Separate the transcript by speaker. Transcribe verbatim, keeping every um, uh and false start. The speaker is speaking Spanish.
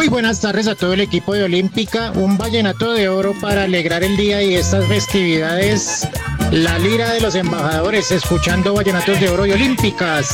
Speaker 1: Muy buenas tardes a todo el equipo de Olímpica. Un vallenato de oro para alegrar el día y estas festividades. La lira de los embajadores, escuchando vallenatos de oro y olímpicas.